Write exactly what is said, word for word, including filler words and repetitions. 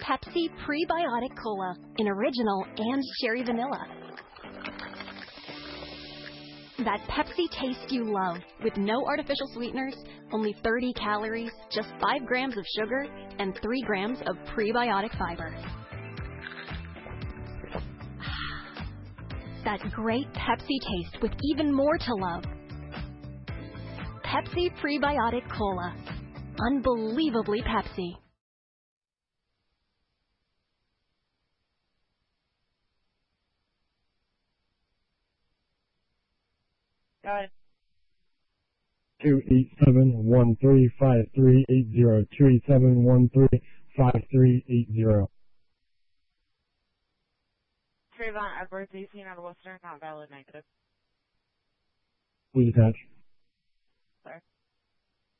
Pepsi Prebiotic Cola in original and cherry vanilla. That Pepsi taste you love, with no artificial sweeteners, only thirty calories, just five grams of sugar, and three grams of prebiotic fiber. That great Pepsi taste with even more to love. Pepsi Prebiotic Cola. Unbelievably Pepsi. Got it. Two eight seven one three five three eight zero. Two eight seven one three five three eight zero. Trayvon Edwards, eighteen out of Western, not valid, negative. Please attach. Sorry.